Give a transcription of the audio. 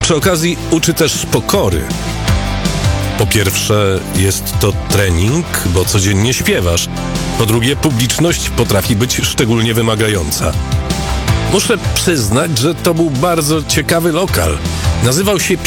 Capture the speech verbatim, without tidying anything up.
Przy okazji uczy też pokory. Po pierwsze, jest to trening, bo codziennie śpiewasz. Po drugie, publiczność potrafi być szczególnie wymagająca. Muszę przyznać, że to był bardzo ciekawy lokal. Nazywał się